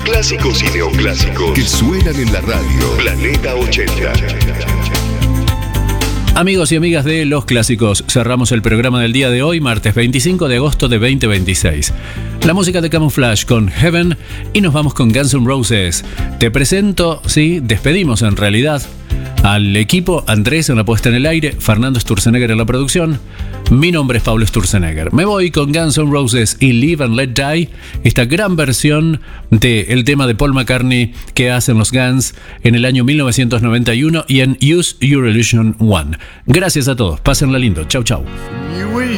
Clásicos y neoclásicos que suenan en la radio. Planeta 80. Amigos y amigas de Los Clásicos, cerramos el programa del día de hoy, martes 25 de agosto de 2026. La música de Camouflage con Heaven y nos vamos con Guns N' Roses. Te presento, despedimos en realidad al equipo: Andrés en la puesta en el aire, Fernando Sturzenegger en la producción. Mi nombre es Pablo Sturzenegger. Me voy con Guns N' Roses y Live and Let Die, esta gran versión del tema de Paul McCartney que hacen los Guns en el año 1991 y en Use Your Illusion 1. Gracias a todos, pásenla lindo. Chau, chau.